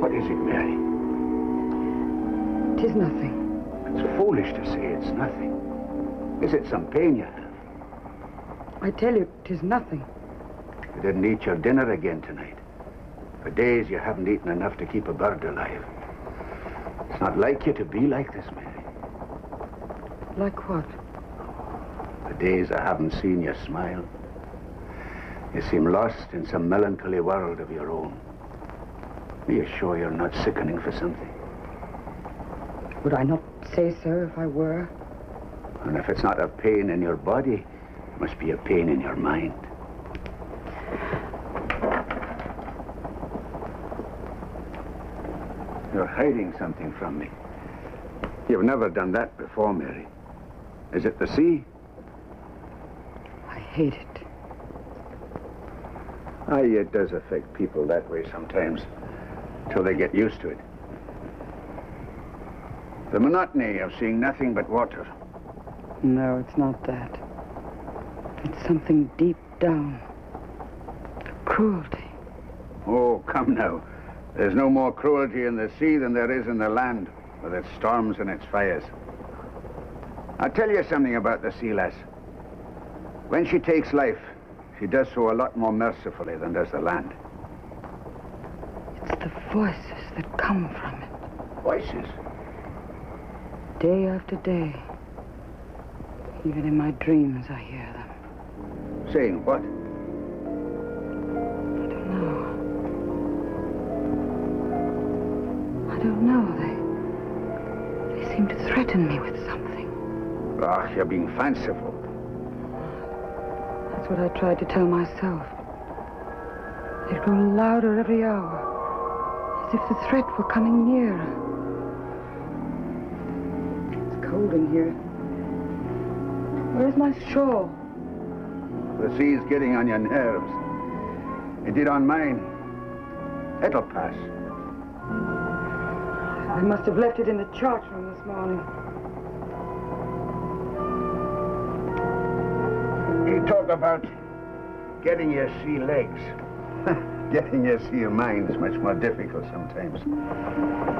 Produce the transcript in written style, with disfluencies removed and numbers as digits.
What is it, Mary? 'Tis nothing. It's foolish to say it's nothing. Is it some pain you have? I tell you, 'tis nothing. You didn't eat your dinner again tonight. For days you haven't eaten enough to keep a bird alive. It's not like you to be like this, Mary. Like what? The days I haven't seen you smile. You seem lost in some melancholy world of your own. Are you sure you're not sickening for something? Would I not say so if I were? And if it's not a pain in your body, it must be a pain in your mind. You're hiding something from me. You've never done that before, Mary. Is it the sea? I hate it. Aye, it does affect people that way sometimes, till they get used to it. The monotony of seeing nothing but water. No, it's not that. It's something deep down. Cruelty. Oh, come now. There's no more cruelty in the sea than there is in the land, with its storms and its fires. I'll tell you something about the sea lass. When she takes life, she does so a lot more mercifully than does the land. It's the voices that come from it. Voices? Day after day. Even in my dreams, I hear them. Saying what? I don't know. They seem to threaten me with something. Ah, you're being fanciful. That's what I tried to tell myself. They grow louder every hour, as if the threat were coming nearer. It's cold in here. Where's my shawl? The sea's getting on your nerves. It did on mine. It'll pass. I must have left it in the chart room this morning. You talk about getting your sea legs. Getting your sea mind's much more difficult sometimes.